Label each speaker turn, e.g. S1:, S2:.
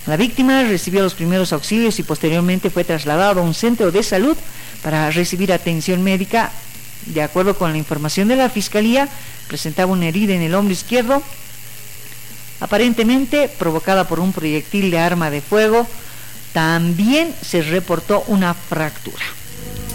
S1: La víctima recibió los primeros auxilios y posteriormente fue trasladado a un centro de salud para recibir atención médica. De acuerdo con la información de la Fiscalía, presentaba una herida en el hombro izquierdo, aparentemente provocada por un proyectil de arma de fuego. También se reportó una fractura.